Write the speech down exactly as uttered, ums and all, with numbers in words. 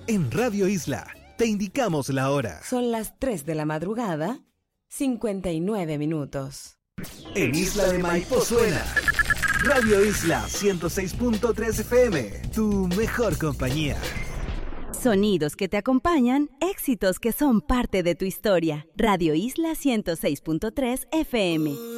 En Radio Isla, te indicamos la hora. Son las tres de la madrugada, cincuenta y nueve minutos. En Isla de Maipo suena Radio Isla ciento seis punto tres F M, tu mejor compañía. Sonidos que te acompañan, éxitos que son parte de tu historia. Radio Isla ciento seis punto tres F M.